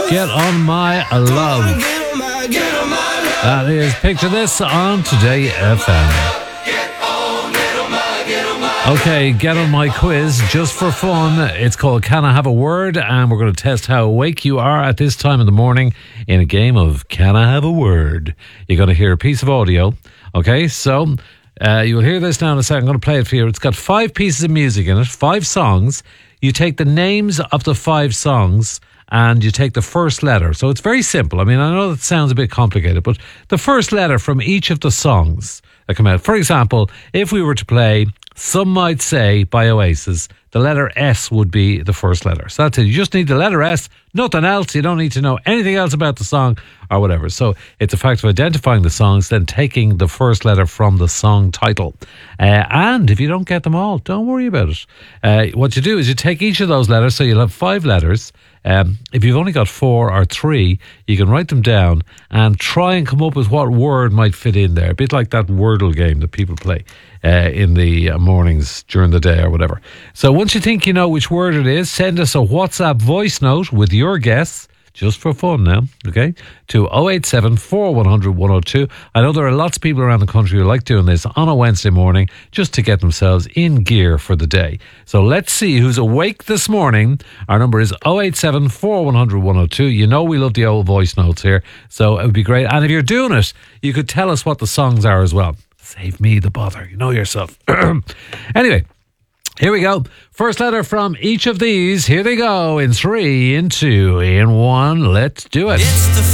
Get on my love. That is Picture This on Today FM. Okay, get on my quiz just for fun. It's called Can I Have a Word? And we're going to test how awake you are at this time in the morning in a game of Can I Have a Word? You're going to hear a piece of audio. Okay, so you'll hear this now in a second. I'm going to play it for you. It's got 5 pieces of music in it, 5 songs. You take the names of the 5 songs and you take the first letter. So it's very simple. I mean, I know that sounds a bit complicated, but the first letter from each of the songs that come out. For example, if we were to play Some Might Say by Oasis, the letter S would be the first letter. So that's it. You just need the letter S, nothing else. You don't need to know anything else about the song or whatever. So it's a fact of identifying the songs, then taking the first letter from the song title. And if you don't get them all, don't worry about it. What you do is you take each of those letters, so you'll have 5 letters. If you've only got 4 or 3, you can write them down and try and come up with what word might fit in there. A bit like that Wordle game that people play in the mornings during the day or whatever. So once you think you know which word it is, send us a WhatsApp voice note with your guess, just for fun now, okay, to 087 4100 102. I know there are lots of people around the country who like doing this on a Wednesday morning just to get themselves in gear for the day. So let's see who's awake this morning. Our number is 087 4100 102. You know we love the old voice notes here, so it would be great. And if you're doing it, you could tell us what the songs are as well. Save me the bother. You know yourself. Anyway, here we go. First letter from each of these. Here they go in 3, in 2, in 1. Let's do it. It's the